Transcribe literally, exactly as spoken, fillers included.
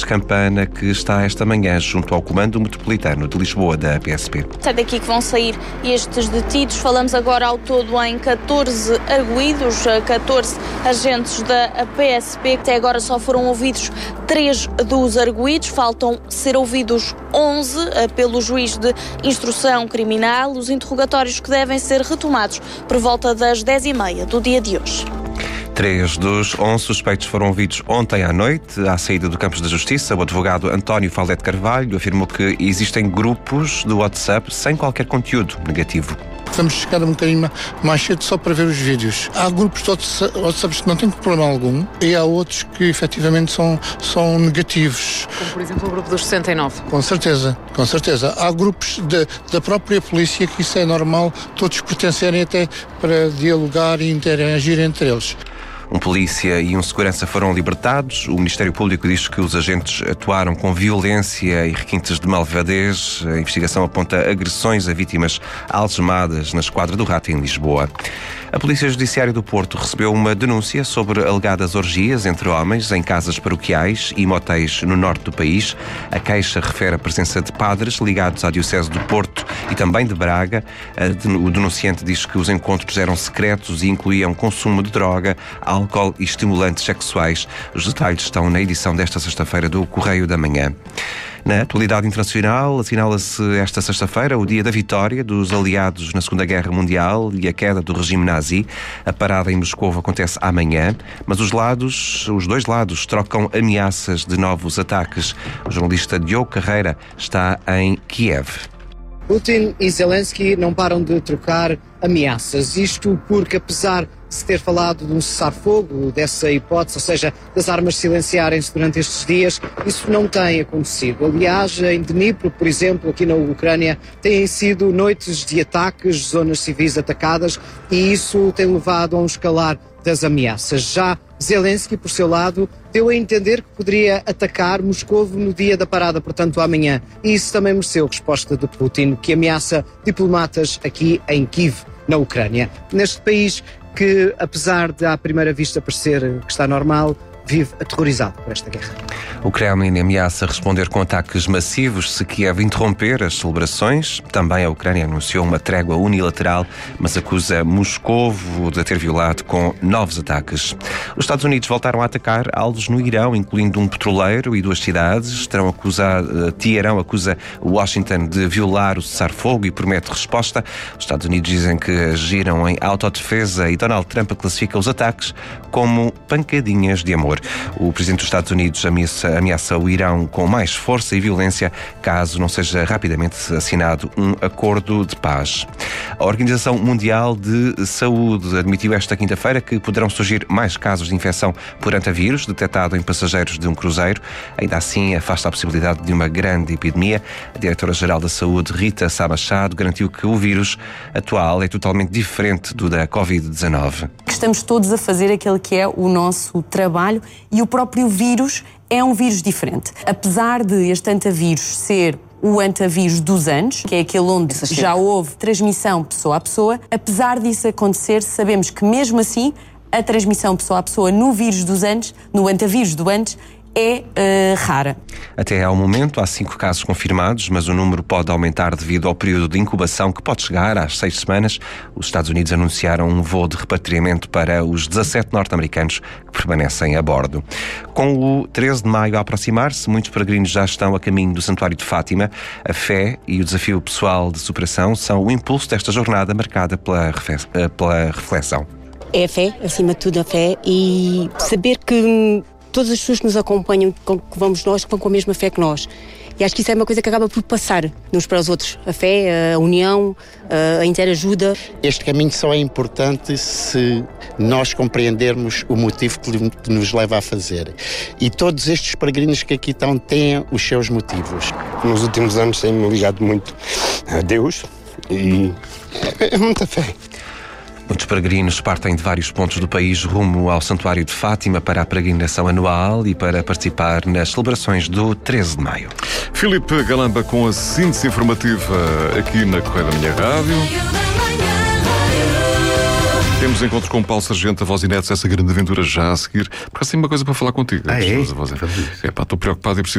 Campana, que está esta manhã junto ao Comando Metropolitano de Lisboa da P S P. É daqui que vão sair estes detidos. Falamos agora ao todo em catorze arguidos, catorze agentes da P S P. Até agora só foram ouvidos três dos arguidos. Faltam ser ouvidos onze pelo juiz de instrução criminal. Os interrogatórios que devem ser retomados por volta das dez e meia do dia de hoje. Três dos onze suspeitos foram ouvidos ontem à noite, à saída do Campos da Justiça. O advogado António Falete Carvalho afirmou que existem grupos do WhatsApp sem qualquer conteúdo negativo. Vamos chegar um bocadinho mais cedo só para ver os vídeos. Há grupos de WhatsApp que não têm problema algum e há outros que efetivamente são, são negativos. Como por exemplo o grupo dos sessenta e nove. Com certeza, com certeza. Há grupos de, da própria polícia que isso é normal, todos pertencerem até para dialogar e interagir entre eles. Um polícia e um segurança foram libertados. O Ministério Público diz que os agentes atuaram com violência e requintes de malvadez. A investigação aponta agressões a vítimas algemadas na Esquadra do Rato, em Lisboa. A Polícia Judiciária do Porto recebeu uma denúncia sobre alegadas orgias entre homens em casas paroquiais e motéis no norte do país. A queixa refere a presença de padres ligados à Diocese do Porto e também de Braga. O denunciante diz que os encontros eram secretos e incluíam consumo de droga, álcool e estimulantes sexuais. Os detalhes estão na edição desta sexta-feira do Correio da Manhã. Na atualidade internacional, assinala-se esta sexta-feira o dia da vitória dos aliados na Segunda Guerra Mundial e a queda do regime nazi. A parada em Moscou acontece amanhã, mas os lados, os dois lados trocam ameaças de novos ataques. O jornalista Diogo Carreira está em Kiev. Putin e Zelensky não param de trocar ameaças. Isto porque, apesar de se ter falado de um cessar-fogo, dessa hipótese, ou seja, das armas silenciarem-se durante estes dias, isso não tem acontecido. Aliás, em Dnipro, por exemplo, aqui na Ucrânia, têm sido noites de ataques, zonas civis atacadas, e isso tem levado a um escalar das ameaças. Já Zelensky, por seu lado, deu a entender que poderia atacar Moscovo no dia da parada, portanto amanhã. E isso também mereceu resposta de Putin, que ameaça diplomatas aqui em Kiev, na Ucrânia. Neste país que, apesar de à primeira vista parecer que está normal, vive aterrorizado por esta guerra. O Kremlin ameaça responder com ataques massivos se Kiev interromper as celebrações. Também a Ucrânia anunciou uma trégua unilateral, mas acusa Moscovo de ter violado com novos ataques. Os Estados Unidos voltaram a atacar alvos no Irão, incluindo um petroleiro e duas cidades. Terão acusado, Teherão acusa Washington de violar o cessar-fogo e promete resposta. Os Estados Unidos dizem que agiram em autodefesa e Donald Trump classifica os ataques como pancadinhas de amor. O presidente dos Estados Unidos ameaça, ameaça o Irão com mais força e violência caso não seja rapidamente assinado um acordo de paz. A Organização Mundial de Saúde admitiu esta quinta-feira que poderão surgir mais casos de infecção por hantavirus detectado em passageiros de um cruzeiro. Ainda assim, afasta a possibilidade de uma grande epidemia. A Diretora-Geral da Saúde, Rita Sá Machado, garantiu que o vírus atual é totalmente diferente do da covid dezanove. Estamos todos a fazer aquele que é o nosso trabalho e o próprio vírus é um vírus diferente. Apesar de este hantavírus ser o hantavírus dos anos, que é aquele onde já houve transmissão pessoa a pessoa, apesar disso acontecer, sabemos que mesmo assim a transmissão pessoa a pessoa no vírus dos anos, no hantavírus do anos, é uh, rara. Até ao momento há cinco casos confirmados, mas o número pode aumentar devido ao período de incubação que pode chegar às seis semanas. Os Estados Unidos anunciaram um voo de repatriamento para os dezassete norte-americanos que permanecem a bordo. Com o treze de maio a aproximar-se, muitos peregrinos já estão a caminho do Santuário de Fátima. A fé e o desafio pessoal de superação são o impulso desta jornada marcada pela, pela reflexão. É a fé, acima de tudo a fé, e saber que todas as pessoas que nos acompanham, que vamos nós, que vão com a mesma fé que nós. E acho que isso é uma coisa que acaba por passar uns para os outros. A fé, a união, a interajuda. Este caminho só é importante se nós compreendermos o motivo que nos leva a fazer. E todos estes peregrinos que aqui estão têm os seus motivos. Nos últimos anos tenho-me ligado muito a Deus e é muita fé. Muitos peregrinos partem de vários pontos do país rumo ao Santuário de Fátima para a peregrinação anual e para participar nas celebrações do treze de maio. Filipe Galamba com a síntese informativa aqui na Correia da Minha Rádio. Temos encontro com o Paulo Sargento, a Voz e Netos, essa grande aventura já a seguir. Porque assim uma coisa para falar contigo. Ah, é? É pá, estou preocupado e preciso